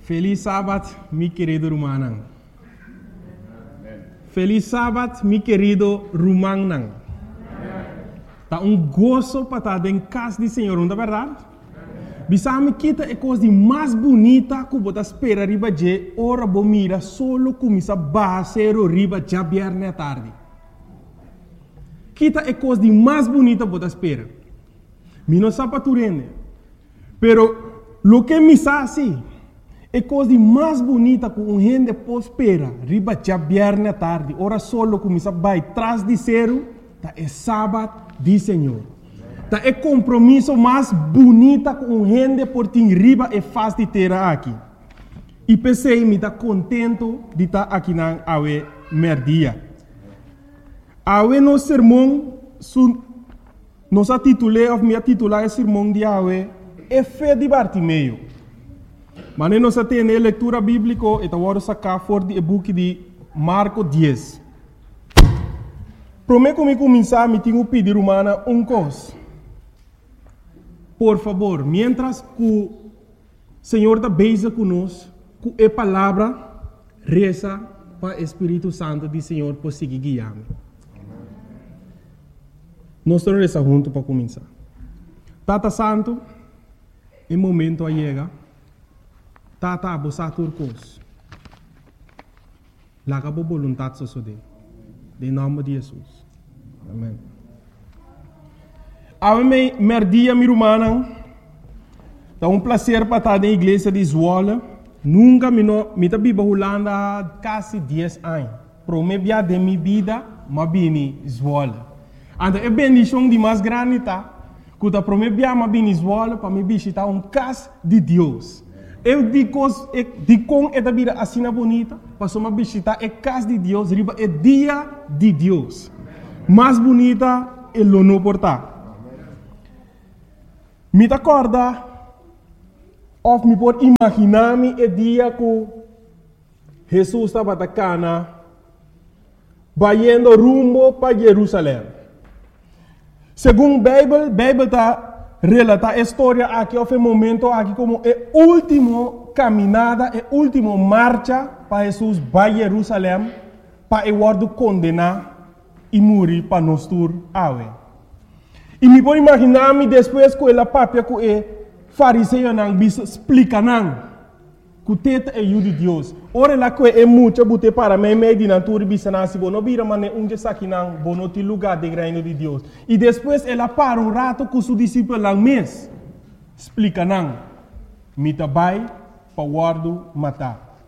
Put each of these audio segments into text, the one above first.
Feliz sábado, mi querido Rumanang. Feliz sábado, mi querido Rumanang. Tá gozo para estar em casa do Senhor, não é verdade? Bisame kita é coisa mais bonita que você espera riba de ora bo mira solo começa basero riba já viernes à tarde. Kita é coisa mais bonita que você espera. Mi não sabe turene. Pero lo que me sabe é coisa mais bonita que gente pode esperar riba já viernes à tarde. Ora solo começa vai trás de zero, tá é sábado do Senhor. Tá é compromisso mais bonita com gente por ter riba e faz de ter aqui. E pensei me tá contento de estar aqui na awe merdia. Awe no sermão nos titulei of me titular o sermão de awe é fé de Bartimeu. Mas nós temos a leitura bíblica e agora sacar fora do book de Marco 10. Prometo que começar me tenho pedir humana coisa. Por favor, mientras que o Senhor está beija conosco, com a palavra, reza para o Espírito Santo do Senhor para seguir guiando. Nós vamos rezar juntos para começar. Tata Santo, em momento a chega, Tata abosa turcos. Laga por vontade sosode. Em nome de Jesus. Amém. Ame merdia mi Rumanang. É prazer para estar na igreja de Zwolle. Nunca me tá biba Holanda quase 10 anos. Pro me bia de minha vida, mas bini Zwolle. Então é bendição de mais grande tá. Quando pro me bia mas bini Zwolle para me visitar casa de Deus. Eu digo com esta vida assim bonita, para me visitar a casa de Deus, riba é dia de Deus. Mais bonita é o não portar. Me acorda, ou me pode imaginar-me o dia que Jesus estava na Cana, indo rumo para Jerusalém. Segundo a Bíblia está relata a história aqui, houve um momento aqui como a última caminhada, a última marcha para Jesus para Jerusalém, para o word condenar e morrer para nós tur awe. E me pode imaginar-me depois que ela papia que o fariseu não bisa explica não que o teta é o de Deus. Ora lá que é muito bote para mim meio de natura bisa nasi bono bira mane unge saki não bono ti lugar de reino de Deus. E depois ela para rato com seu discípulo lá mês explica não me tabai para guardo matar.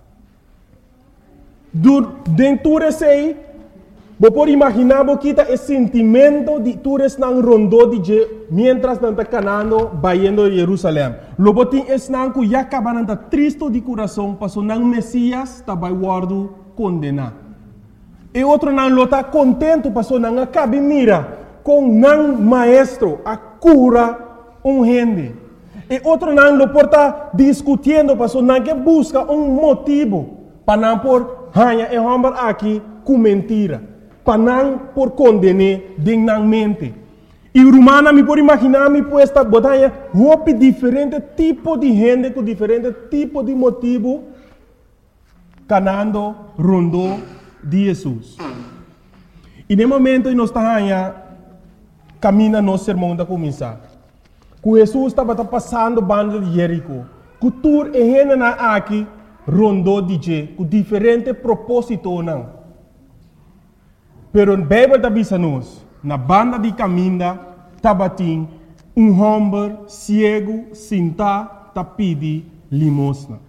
Dentro sei você pode imaginar que o sentimento de todos não rondou de mientras não está canando, indo a Jerusalém. Logo tem esse não que já acaba não está triste de coração, passou não Messias está vai guardo condenar. E outro não está contente, passou não acaba mira com não maestro a cura gente. E outro não lo porta discutindo, passou não que busca motivo para não por hanha e homem aqui com mentira. Para não por condenar dignamente. E o Romana me pode imaginar me puesta botanha roupa diferente tipo de gente com diferente tipo de motivo canando rondou de Jesus. E no momento que nós estamos caminhando nosso sermão da começar. Que Jesus estava passando banda de Jerico. Que tur e gente aqui rondou de Jesus com diferente propósito não. Pero a Bíblia está dizendo na banda de caminho, tabatim, homem cego, sentado, tá pedi limosna.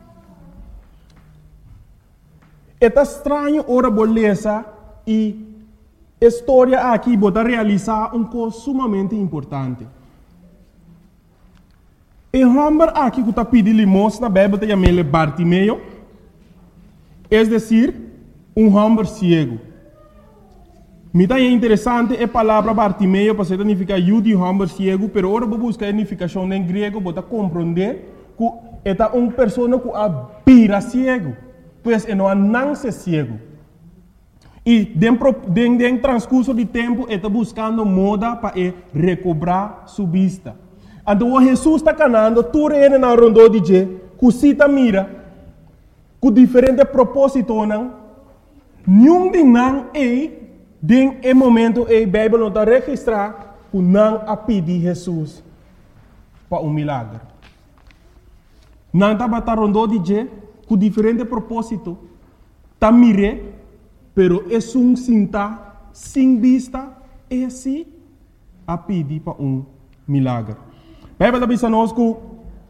É estranho ora beleza e a história aqui bota realizar coisa sumamente importante. O homem aqui que tá pedi limosna, a Bíblia está chamando Bartimeu, é decir, homem cego. Me está interessante a palavra Bartimeu, para significar de homem cego, pero agora vou buscar a significação em grego, para compreender que é pessoa que vira cego, pois não nasce cego. E dentro do transcurso de tempo, está buscando moda para recobrar sua vista. Então, Jesus está canando, tu reina na rondô de que cita mira, com diferente propósito, não? Nenhum de não é, em momento, a Bíblia não está registrada, que não a pedir Jesus para milagre. Não está batendo de je, com diferente propósito, está mire, pero é cinta, sem vista, é assim, a pedir para milagre. A Bíblia diz a nós que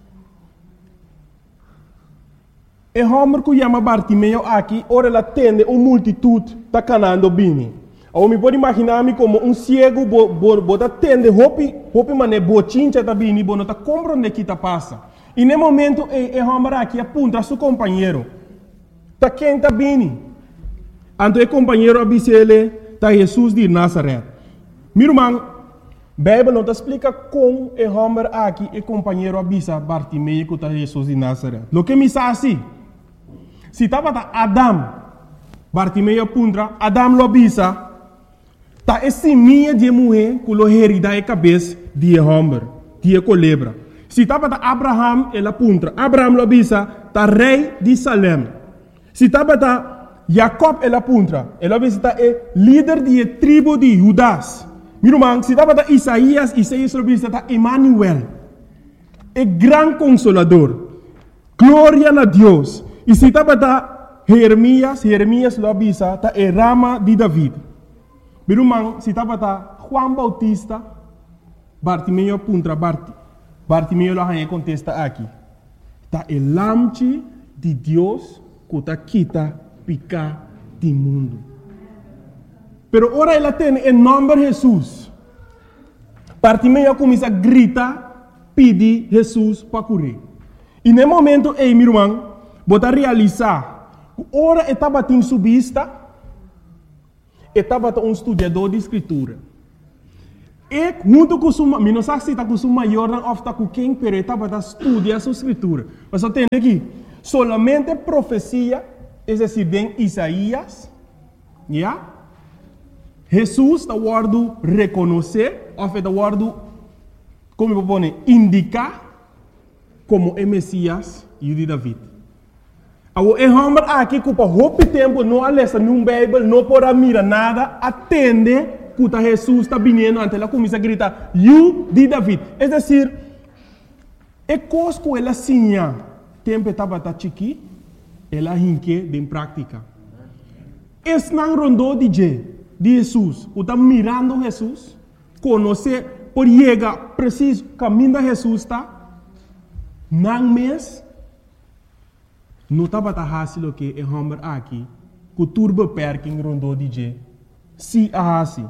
o homem que chama Bartimeu aqui, ora ele atende uma multitude está canando bem. Eu me pode imaginar-me como cego, bota atende, hopi mané bochincha tá bem, não está compreendendo o que está passa. E no momento, o homem aqui aponta a seu companheiro. Está quem está bem. Então o companheiro avisa ele, está Jesus de Nazaré. Meu irmão, a Bíblia não te explica como o homem aqui, o companheiro avisa Bartimeu que está Jesus de Nazaré. O que me diz assim? Se estava Adam, Bartimeu apunta, Adam lo avisa, está esse minha de mulher que lo herida a cabeça de homem, de culebra. Se estava Abraham, ele apunta, Abraham lo avisa, está rei de Salem. Se estava Jacob, ele apunta, ele avisa, está líder de tribo de Judas. Meu irmão, se estava Isaías lo avisa, está Emmanuel, o grande consolador. Glória a Deus. E se estava Jeremias lo avisa, está a rama de David. Meu irmão, se estava Juan Bautista, Bartimeu apunta, Bartimeu lo contesta aqui. Está o lamche de Deus que está quita picar do mundo. Pero ora ela tem o nome de Jesus. Bartimeu começa a gritar, pedir Jesus para curar. E no momento, meu irmão, bota realizar, ora estava em sua vista, estava estudador de escritura. E junto com sua, não sei se está com sua maior ou está com quem, mas estava estudando sua escritura. Mas eu tenho aqui, solamente profecia, é decir, em Isaías, yeah? Jesus está guardando reconhecer, ou está guardando, como eu vou indicar, como o Messias e o de David. O homem aqui que por muito tempo não lê nenhum Bíblia, não pode mirar nada, atende que Jesus está vindo, então ela começa a gritar, "You de David". É decir, é coisa que ela sinha, tempo estava chiqui, ela hinque em prática. Esse não rondou de Jesus, que está mirando Jesus, conhecer, por chegar preciso, caminho de Jesus está, não mês, não estava fácil que o homem aqui, que o turbo perking rondou de se a assim.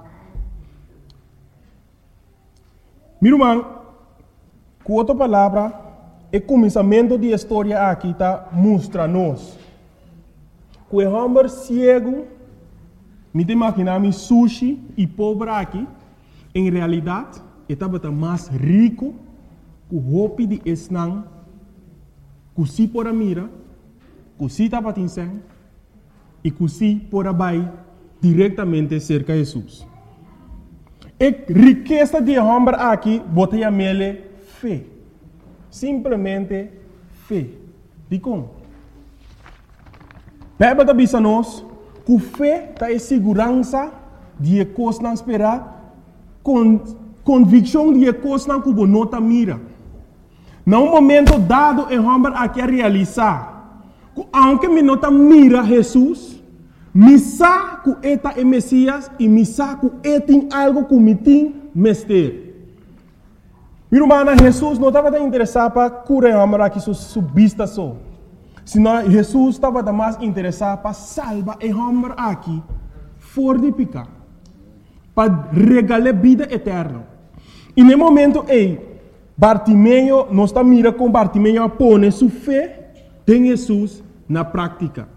Meu irmão, com outra palavra, o começamento da história aqui está mostra-nos que o homem cego, me imaginar sushi e pobre aqui, em realidade, estava mais rico que o roupa de esnang, que se por a mira, que se estava tinseng, e que se por a bai diretamente cerca de Jesus. A riqueza de homem aqui, bota a mele fé. Simplesmente fé. De como? A Bíblia diz a nós que fé está em segurança de coisas não esperar, convicção de coisas não que não está mira. Num momento dado, o homem aqui a realizar, que aunque me não está mira Jesus, me sabe que está o Messias e me sabe que tem algo que me tem mestre. Meu irmão, Jesus não estava interessado para curar o homem aqui sua vista só. Senão Jesus estava mais interessado para salvar o homem aqui fora de pecado, para regalar vida eterna. E no momento Bartimeu não está mirando com Bartimeu a pôr sua fé em Jesus na prática.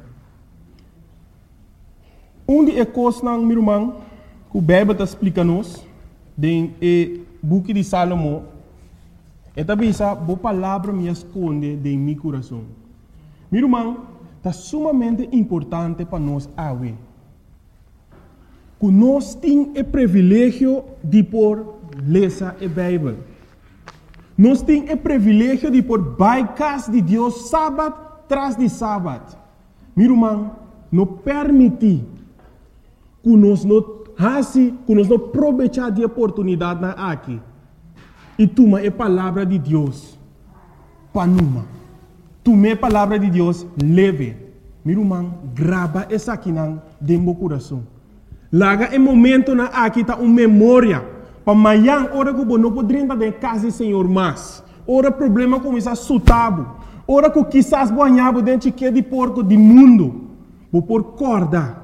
De coisas, meu irmão, que a Bíblia está explicando-nos, no book de Salomão, é talvez a boa palavra me esconde de meu coração. Meu irmão, está sumamente importante para nós ver que nós temos o privilégio de por ler a Bíblia. Nós temos o privilégio de por bypass de Deus sábado tras de sábado. Meu irmão, não permite que nós não aproveitar de oportunidade na aqui. E toma a palavra de Deus para numa. Toma a palavra de Deus leve. Meu irmão, grava essa aqui dentro do coração. Laga em momento na aqui tá uma memória. Para amanhã, hora que você não pode entrar em casa do Senhor mais. Hora problema começa a sutabo. Hora que quizás banhava dentro de porco do mundo. Vou por corda.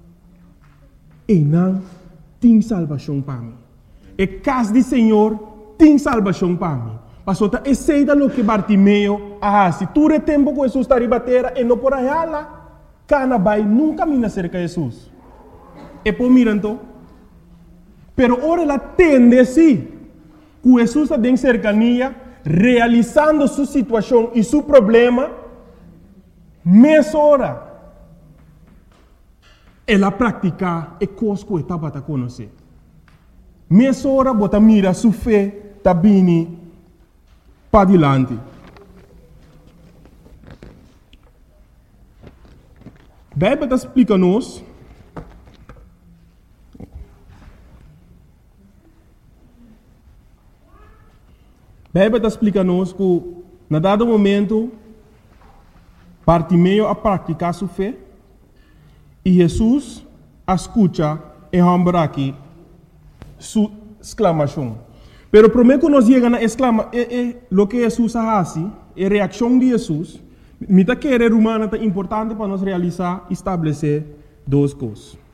E não tem salvação para mim. E casa do Senhor tem salvação para mim. Passou a aceita o que Bartimeu se tu é tempo que Jesus está ribatera e não por aí lá, cana vai nunca mina cerca de Jesus. E por miranto, pero ora ela tende sim, que Jesus está em cercania, realizando sua situação e seu problema, meia hora. Ela pratica e coisa que estava a conhecer. Meia hora, bota mira sua fé, está bem para adiante. A Bíblia explica-nos que, na dado momento, Bartimeu a praticar sua fé e Jesus escuta e lembra aqui sua exclamação. Pero primeiro que nós chegamos na exclamação, o que Jesus faz, a reação de Jesus, me está querendo humana é importante para nós realizar, estabelecer duas coisas.